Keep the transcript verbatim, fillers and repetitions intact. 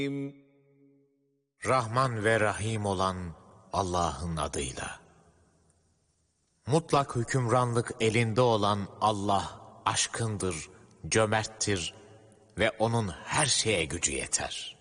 Rahman ve Rahim olan Allah'ın adıyla. Mutlak hükümranlık elinde olan Allah aşkındır, cömerttir ve onun her şeye gücü yeter.